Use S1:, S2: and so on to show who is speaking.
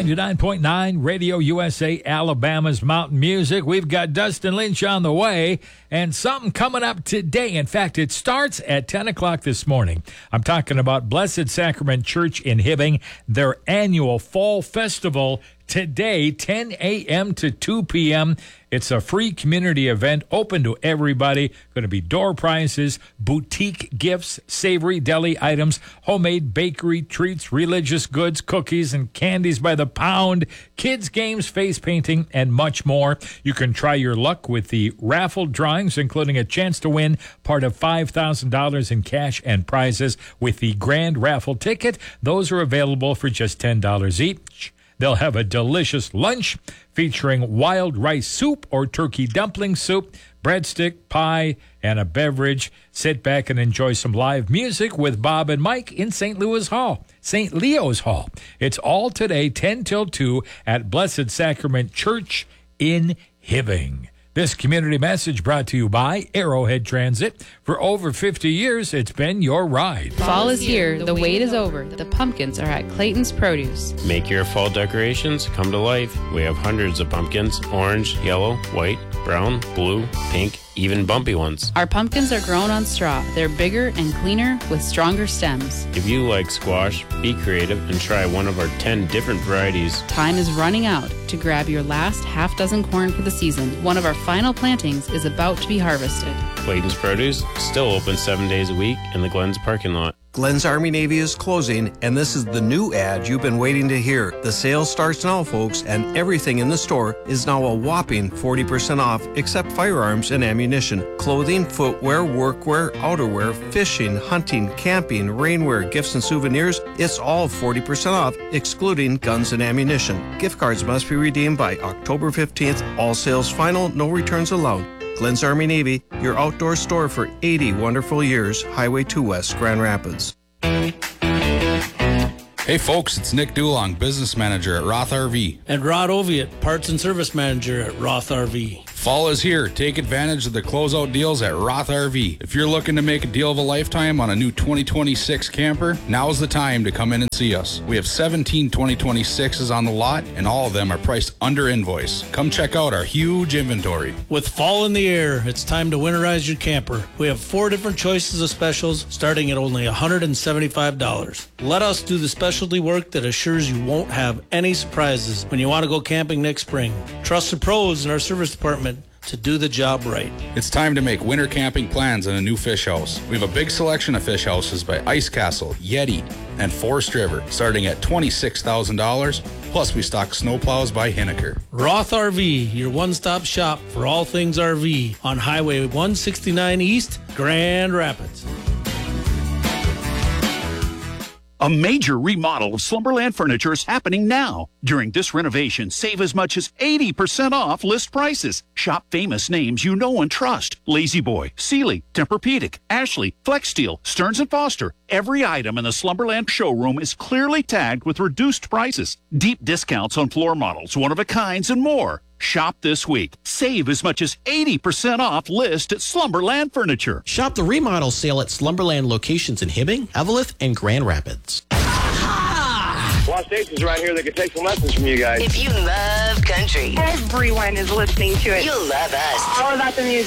S1: 99.9 Radio USA, Alabama's Mountain Music. We've got Dustin Lynch on the way and something coming up today. In fact, it starts at 10 o'clock this morning. I'm talking about Blessed Sacrament Church in Hibbing, their annual Fall Festival today, 10 a.m. to 2 p.m. It's a free community event open to everybody. Going to be door prizes, boutique gifts, savory deli items, homemade bakery treats, religious goods, cookies, and candies by the pound, kids' games, face painting, and much more. You can try your luck with the raffle drawings, including a chance to win part of $5,000 in cash and prizes with the grand raffle ticket. Those are available for just $10 each. They'll have a delicious lunch featuring wild rice soup or turkey dumpling soup, breadstick, pie, and a beverage. Sit back and enjoy some live music with Bob and Mike in St. Leo's Hall. It's all today, 10 till 2 at Blessed Sacrament Church in Hibbing. This community message brought to you by Arrowhead Transit. For over 50 years, it's been your ride.
S2: Fall is here. The wait is over. The pumpkins are at Clayton's Produce.
S3: Make your fall decorations come to life. We have hundreds of pumpkins, orange, yellow, white, brown, blue, pink, even bumpy ones.
S2: Our pumpkins are grown on straw. They're bigger and cleaner with stronger stems.
S3: If you like squash, be creative and try one of our 10 different varieties.
S2: Time is running out to grab your last half dozen corn for the season. One of our final plantings is about to be harvested.
S3: Clayton's Produce, still open 7 days a week in the Glens parking lot.
S4: Glens Army Navy is closing, and this is the new ad you've been waiting to hear. The sale starts now, folks, and everything in the store is now a whopping 40% off, except firearms and ammunition. Clothing, footwear, workwear, outerwear, fishing, hunting, camping, rainwear, gifts and souvenirs, it's all 40% off, excluding guns and ammunition. Gift cards must be redeemed by October 15th. All sales final, no returns allowed. Glens Army Navy, your outdoor store for 80 wonderful years. Highway 2 West, Grand Rapids.
S5: Hey folks, it's Nick Dulong, business manager at Roth RV.
S6: And Rod Oviatt, parts and service manager at Roth RV.
S5: Fall is here. Take advantage of the closeout deals at Roth RV. If you're looking to make a deal of a lifetime on a new 2026 camper, now's the time to come in and see us. We have 17 2026s on the lot, and all of them are priced under invoice. Come check out our huge inventory.
S6: With fall in the air, it's time to winterize your camper. We have 4 different choices of specials starting at only $175. Let us do the specialty work that assures you won't have any surprises when you want to go camping next spring. Trust the pros in our service department to do the job right.
S5: It's time to make winter camping plans in a new fish house. We have a big selection of fish houses by Ice Castle, Yeti, and Forest River, starting at $26,000. Plus, we stock snowplows by Hinneker.
S6: Roth RV, your one-stop shop for all things RV on Highway 169 East, Grand Rapids.
S7: A major remodel of Slumberland Furniture is happening now. During this renovation, save as much as 80% off list prices. Shop famous names you know and trust. Lazy Boy, Sealy, Tempur-Pedic, Ashley, Flex Steel, Stearns & Foster. Every item in the Slumberland showroom is clearly tagged with reduced prices. Deep discounts on floor models, one-of-a-kinds, and more. Shop this week. Save as much as 80% off list at Slumberland Furniture.
S8: Shop the remodel sale at Slumberland locations in Hibbing, Eveleth, and Grand Rapids.
S9: Lost stations around here that could take some lessons from you guys.
S10: If you love country,
S11: everyone is listening to it.
S10: You'll love us.
S11: All about the music.